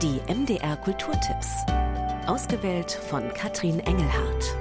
Die MDR Kulturtipps. Ausgewählt von Katrin Engelhardt.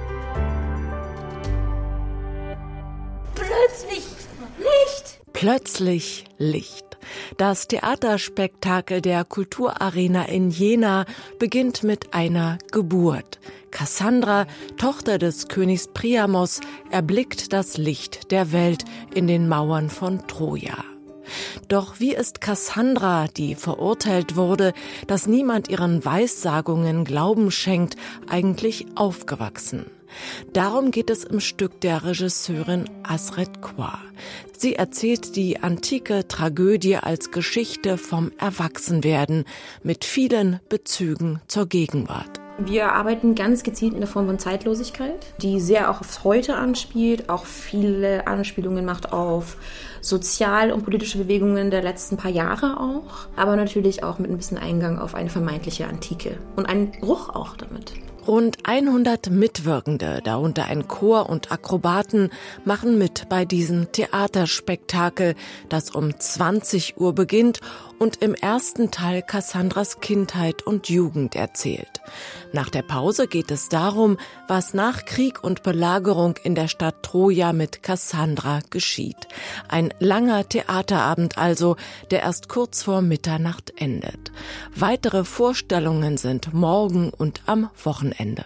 Plötzlich Licht! Plötzlich Licht. Das Theaterspektakel der Kulturarena in Jena beginnt mit einer Geburt. Kassandra, Tochter des Königs Priamos, erblickt das Licht der Welt in den Mauern von Troja. Doch wie ist Kassandra, die verurteilt wurde, dass niemand ihren Weissagungen Glauben schenkt, eigentlich aufgewachsen? Darum geht es im Stück der Regisseurin Asred Khor. Sie erzählt die antike Tragödie als Geschichte vom Erwachsenwerden mit vielen Bezügen zur Gegenwart. Wir arbeiten ganz gezielt in der Form von Zeitlosigkeit, die sehr auch aufs Heute anspielt, auch viele Anspielungen macht auf sozial- und politische Bewegungen der letzten paar Jahre auch, aber natürlich auch mit ein bisschen Eingang auf eine vermeintliche Antike und einen Bruch auch damit. Rund 100 Mitwirkende, darunter ein Chor und Akrobaten, machen mit bei diesem Theaterspektakel, das um 20 Uhr beginnt und im ersten Teil Kassandras Kindheit und Jugend erzählt. Nach der Pause geht es darum, was nach Krieg und Belagerung in der Stadt Troja mit Kassandra geschieht. Ein langer Theaterabend also, der erst kurz vor Mitternacht endet. Weitere Vorstellungen sind morgen und am Wochenende.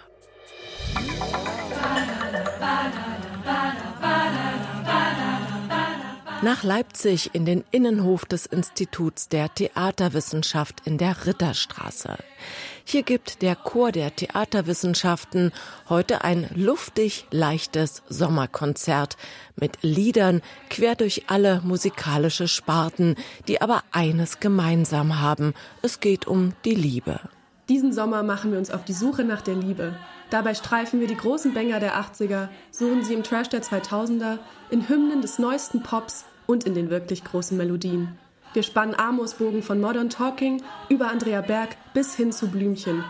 Nach Leipzig in den Innenhof des Instituts der Theaterwissenschaft in der Ritterstraße. Hier gibt der Chor der Theaterwissenschaften heute ein luftig leichtes Sommerkonzert mit Liedern quer durch alle musikalische Sparten, die aber eines gemeinsam haben: Es geht um die Liebe. Diesen Sommer machen wir uns auf die Suche nach der Liebe. Dabei streifen wir die großen Banger der 80er, suchen sie im Trash der 2000er, in Hymnen des neuesten Pops und in den wirklich großen Melodien. Wir spannen Amosbogen von Modern Talking über Andrea Berg bis hin zu Blümchen.